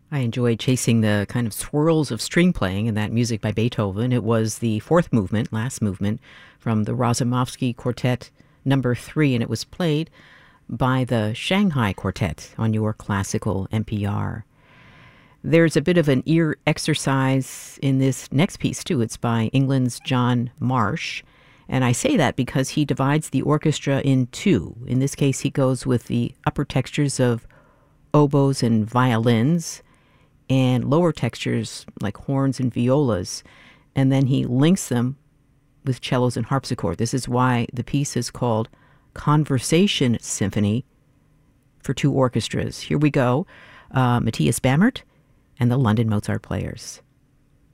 I enjoyed chasing the kind of swirls of string playing in that music by Beethoven. It was the fourth movement, last movement, from the Razumovsky Quartet number 3, and it was played by the Shanghai Quartet on your classical NPR. There's a bit of an ear exercise in this next piece, too. It's by England's John Marsh. And I say that because he divides the orchestra in two. In this case, he goes with the upper textures of oboes and violins and lower textures like horns and violas. And then he links them with cellos and harpsichord. This is why the piece is called Conversation Symphony for two orchestras. Here we go. Matthias Bamert and the London Mozart Players.